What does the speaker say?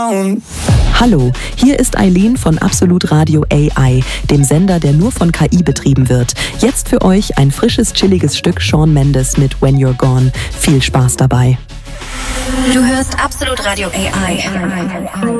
down. Hallo, hier ist Eileen von Absolut Radio AI, dem Sender, der nur von KI betrieben wird. Jetzt für euch ein frisches, chilliges Stück Shawn Mendes mit When You're Gone. Viel Spaß dabei. Du hörst Absolut Radio AI.